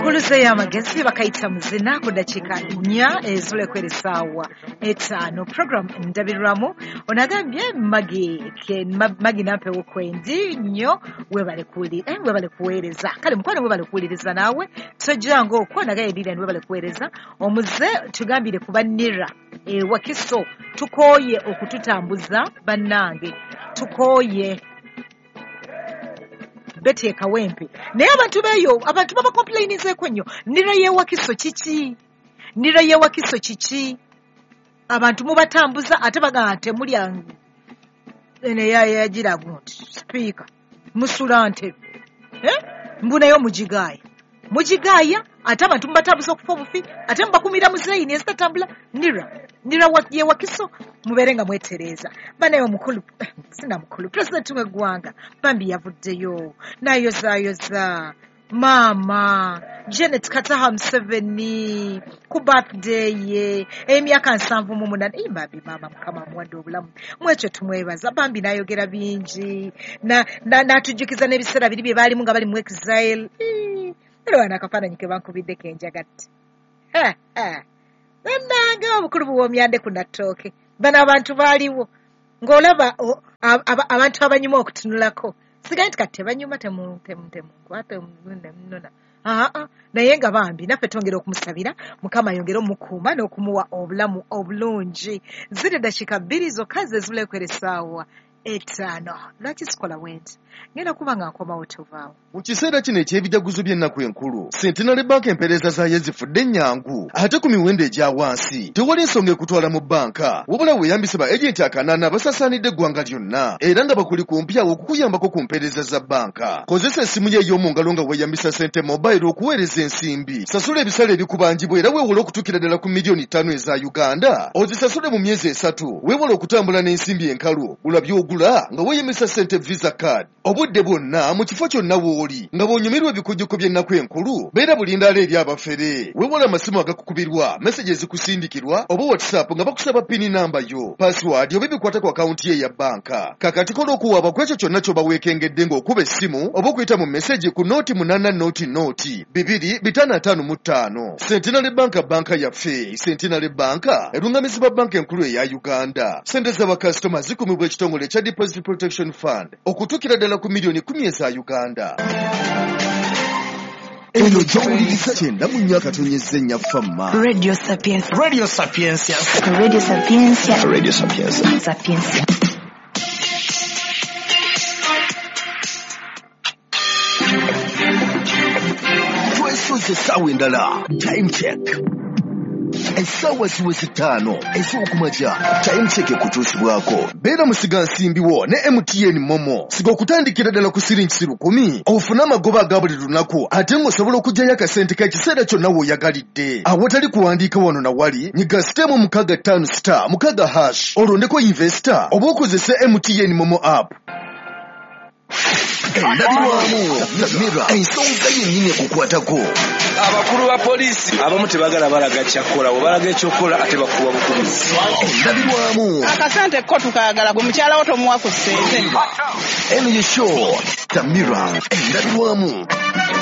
Enkuluze y'amagezi bakayita muzina ku dakiika 4 ez'olwekweera essaawa 5 program ndabirwamu onagambye magi nampewo kwendi nnyo webale kuweereza kale mukwano webale kuwuliriza naawe tojjango okwonaga edira webale kuweereza omuze tugambire kuba nira wakiso tukooye okututambuza bannange tukooye Betty Kawempe. Naye abantu beyo, abantu baba complainizeeko nnyo. Nira ye wakiso kiki. Abantu mubatambuza ate bagamba temulya ene yagira gundi. Speaker. Musulante. Mbunayo mujigaya ate abantu mubatambuza okufa obufi ate mubakumira muzeeyini ezitatambula nira ye wakiso muberenga mwetereza banayo mukulu sina mukulu president w'eggwanga bambi yavuddeyo nayozayoza mama Janet Kataha Museveni ku birthday ye emyaka 78 imbabi mama mukama muwadde obulamu mwekyo tumwebaza bambi nayogera bingi natujukiza n'ebiseera biri bye baalimu nga bali mu exile Lwana kafaananyi ke bankubidde kenjagatte. Nannange obukulu buwoomyande ku nattooke. Bano abantu baaliwo. Ng'olaba abantu abanyuma okutunulako. Sigaye nti kati tebanyuma temunkwate munona. Naye nga bambi naffe twongera okumusabira Mukama yongera omukuuma n'okumuwa obulamu obulungi. Ziri dakiika 2 zokka ez'olwekweera essaawa 5. Lwaki sikola bwenti? Ngenda kuba nga nkomawo tovaawo. Mu kiseera kino eky'ebijaguzo by'ennaku enkulu, Centenary Bank empeereza zaayo zifudde nnyangu ate ku miwendo egya wansi. Tewali nsonga ekutwala mu banka, wabula weeyambise ba ejenti akanaana basasaanidde eggwanga lyonna era nga bakuli kumpyawo okukuyambako ku mpeereza za banka. Kozesa essimu ye ey'omu ngalo nga weeyambisa Sente Mobile okuweereza ensimbi. Sasula ebisale ebikubangibwa era weewole okutuukira ddala ku miliyoni 5 eza Uganda. Ozisasule mu myezi 3, weewole okutambula n'ensimbi enkalu. Gula by'ogula nga weeyambisa Sente Visa Card. Obudde bwonna mu kifo kyonna w'oli nga bw'onyumirwa ebikujjuko by'ennaku enkulu beera bulindaala eri abafere. Weewala amasimu agakukubirwa, meseji ezikusindikirwa oba WhatsApp nga bakusaba pini namba yo, password oba ebikwata ku akawunti ye ya banka. Kakati kola okuwaaba ku ekyo kyonna ky'oba weekengedde ng'okuba essimu oba okuyita mu meseji ku nooti 88 Centenary Bank banka yaffe. Centenary Bank erungamizibwa banka enkulu eya Uganda. Sente z'abakasitoma zikumibwa ekitongole ekya Deposit Protection Fund okutuukira ddala ku miliyoni 10 eza Uganda. Eno gy'owuliriza 9.4 FM. Radio Sapiens. Radio Sapiens. Radio Sapiens. Radio Sapiens. Sapiens. Twesoze essaawa endala. Time check. Essaawa ziweze 5 ez'okumakya. Time check ekutuusibwako. Beera musiga nsimbiwo ne MTN Momo. Siga okutandikira ddala ku siringi 10 ofune amagoba aga buli lunaku ate ng'osobola okuggyayo akasente k'ekiseera kyonna w'oyagalidde. Awatali kuwandiika wano na wali nyiga sitemu 65*6 olondeko investor oba okozese MTN Momo app. Endabirwamu Namira ensonga yennyini ekukwatako. Abakulu ba polisi abamu tebagala balaga kyakola obalaga ekyokola ate bakuwa bukubizi. Endabirwamu akasente ko tukayagala ku mukyala wo tomuwa ku ssente. Emily Shaw Namira endabirwamu.